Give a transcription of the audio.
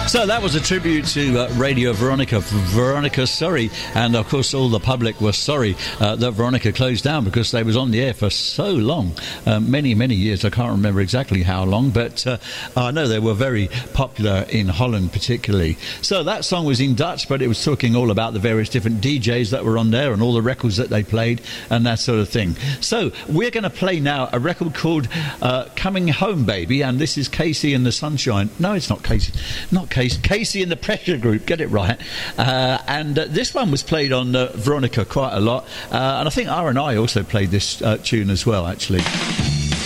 So that was a tribute to Radio Veronica. Veronica, sorry. And of course all the public were sorry that Veronica closed down, because they was on the air for so long, many years. I can't remember exactly how long, but I know they were very popular in Holland particularly. So that song was in Dutch, but it was talking all about the various different DJs that were on there and all the records that they played and that sort of thing. So we're going to play now a record called Coming Home Baby, and this is Casey and the Sunshine. No, it's not Casey. Not Casey. Casey and the Pressure Group. Get it right. And this one was played on Veronica quite a lot. And I think R&I also played this tune as well, actually.